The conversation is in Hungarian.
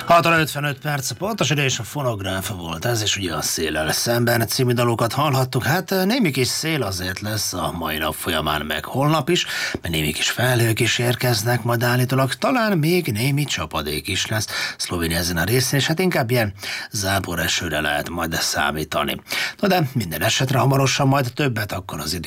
6 óra 55 perc, pontos idő, és a fonográf volt ez, és ugye a Széllel szemben című dalokat hallhattuk. Hát némi kis szél azért lesz a mai nap folyamán, meg holnap is, mert némi kis felhők is érkeznek, majd állítólag talán még némi csapadék is lesz Szlovénia ezen a részén, és hát inkább ilyen záporesőre lehet majd számítani. No de minden esetre hamarosan majd többet akkor az idő